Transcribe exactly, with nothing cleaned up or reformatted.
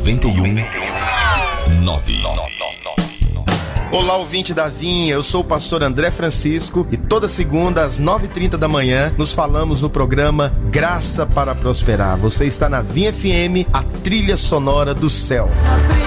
noventa e um nove. Olá, ouvinte da Vinha, eu sou o pastor André Francisco e toda segunda às nove e trinta da manhã nos falamos no programa Graça para Prosperar. Você está na Vinha F M, a trilha sonora do céu.